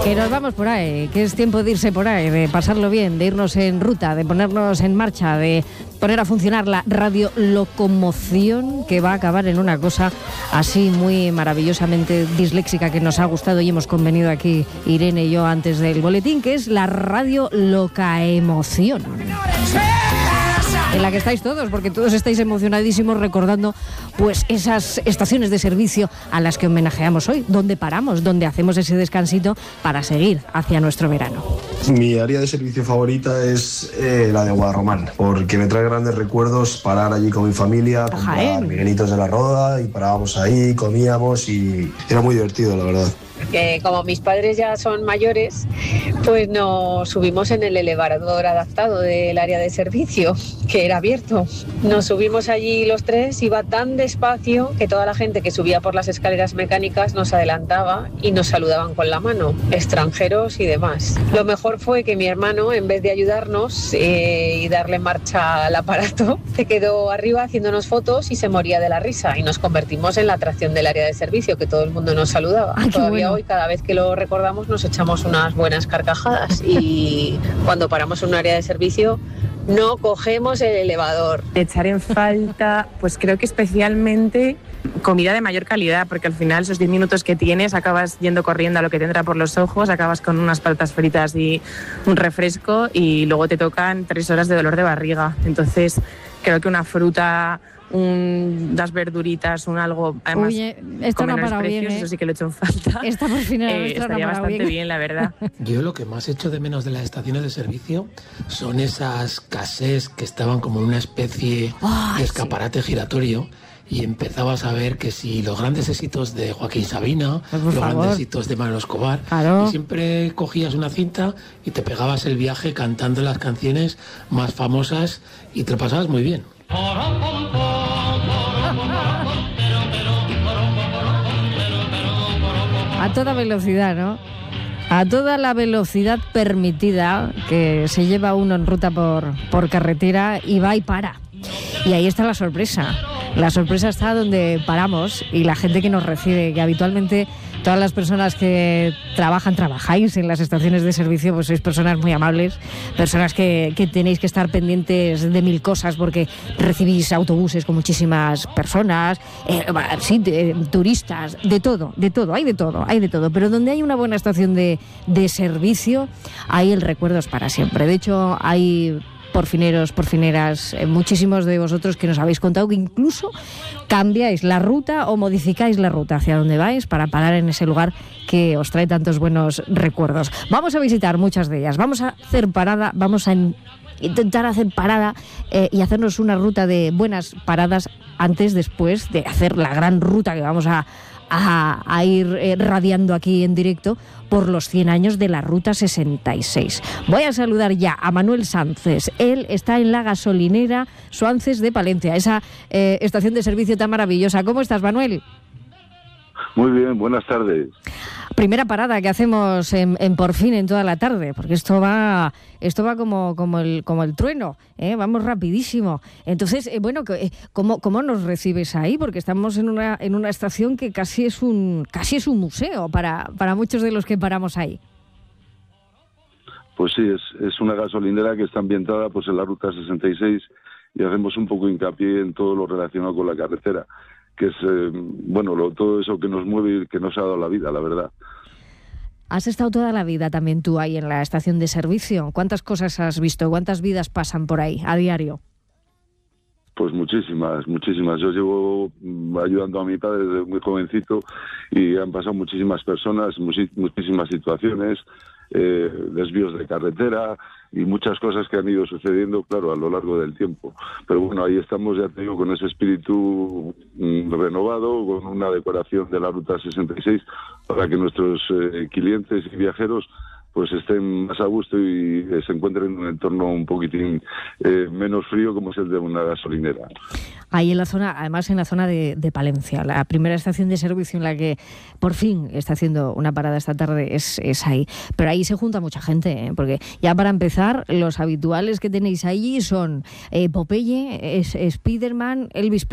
Que nos vamos por ahí, que es tiempo de irse por ahí, de pasarlo bien, de irnos en ruta, de ponernos en marcha, de poner a funcionar la radiolocomoción, que va a acabar en una cosa así muy maravillosamente disléxica que nos ha gustado y hemos convenido aquí Irene y yo antes del boletín, que es la radiolocaemoción. En la que estáis todos, porque todos estáis emocionadísimos recordando pues esas estaciones de servicio a las que homenajeamos hoy, donde paramos, donde hacemos ese descansito para seguir hacia nuestro verano. Mi área de servicio favorita es la de Guadarromán, porque me trae grandes recuerdos parar allí con mi familia, comprar Miguelitos de la Roda, y parábamos ahí, comíamos y era muy divertido, la verdad. Que como mis padres ya son mayores, pues nos subimos en el elevador adaptado del área de servicio, que era abierto. Nos subimos allí los tres, iba tan despacio que toda la gente que subía por las escaleras mecánicas nos adelantaba y nos saludaban con la mano, extranjeros y demás. Lo mejor fue que mi hermano, en vez de ayudarnos y darle marcha al aparato, se quedó arriba haciéndonos fotos y se moría de la risa, y nos convertimos en la atracción del área de servicio, que todo el mundo nos saludaba. Todavía hoy, cada vez que lo recordamos, nos echamos unas buenas carcajadas, y cuando paramos en un área de servicio no cogemos el elevador. Echar en falta, pues creo que especialmente comida de mayor calidad, porque al final esos 10 minutos que tienes acabas yendo corriendo a lo que te entra por los ojos, acabas con unas patatas fritas y un refresco, y luego te tocan 3 horas de dolor de barriga. Entonces creo que una fruta, unas verduritas, un algo, además. Oye, esto no ha parado bien, eso sí que lo he hecho en falta. Esta por fin estaría bastante bien, la verdad. Yo lo que más echo de menos de las estaciones de servicio son esas casés que estaban como en una especie de escaparate giratorio, y empezabas a ver que si los grandes éxitos de Joaquín Sabina, los grandes éxitos de Manolo Escobar, y siempre cogías una cinta y te pegabas el viaje cantando las canciones más famosas y te lo pasabas muy bien. A toda velocidad, ¿no? A toda la velocidad permitida que se lleva uno en ruta por carretera, y va y para. Y ahí está la sorpresa. La sorpresa está donde paramos, y la gente que nos recibe, que habitualmente todas las personas que trabajáis en las estaciones de servicio, pues sois personas muy amables, personas que tenéis que estar pendientes de 1000 cosas, porque recibís autobuses con muchísimas personas, turistas, de todo, hay de todo. Pero donde hay una buena estación de servicio, ahí el recuerdo es para siempre. De hecho, hay porfineras, muchísimos de vosotros que nos habéis contado que incluso cambiáis la ruta o modificáis la ruta hacia donde vais para parar en ese lugar que os trae tantos buenos recuerdos. Vamos a visitar muchas de ellas, vamos a hacer parada, vamos a intentar hacer parada y hacernos una ruta de buenas paradas después de hacer la gran ruta que vamos a ir radiando aquí en directo por los 100 años de la Ruta 66. Voy a saludar ya a Manuel Suances. Él está en la gasolinera Suances de Palencia, esa estación de servicio tan maravillosa. ¿Cómo estás, Manuel? Muy bien, buenas tardes. Primera parada que hacemos en Por Fin en toda la tarde, porque esto va como el trueno, vamos rapidísimo. Entonces, ¿cómo nos recibes ahí? Porque estamos en una estación que casi es un museo para muchos de los que paramos ahí. Pues sí, es una gasolinera que está ambientada pues en la Ruta 66, y hacemos un poco hincapié en todo lo relacionado con la carretera, que es todo eso que nos mueve y que nos ha dado la vida, la verdad. ¿Has estado toda la vida también tú ahí en la estación de servicio? ¿Cuántas cosas has visto? ¿Cuántas vidas pasan por ahí a diario? Pues muchísimas. Yo llevo ayudando a mi padre desde muy jovencito, y han pasado muchísimas personas, muchísimas situaciones, desvíos de carretera y muchas cosas que han ido sucediendo, claro, a lo largo del tiempo. Pero bueno, ahí estamos, ya te digo, con ese espíritu renovado, con una decoración de la Ruta 66 para que nuestros clientes y viajeros pues estén más a gusto y se encuentren en un entorno un poquitín menos frío, como es el de una gasolinera. Ahí en la zona, además en la zona de Palencia, la primera estación de servicio en la que por fin está haciendo una parada esta tarde es ahí. Pero ahí se junta mucha gente, porque ya para empezar, los habituales que tenéis allí son Popeye, Spiderman, Elvis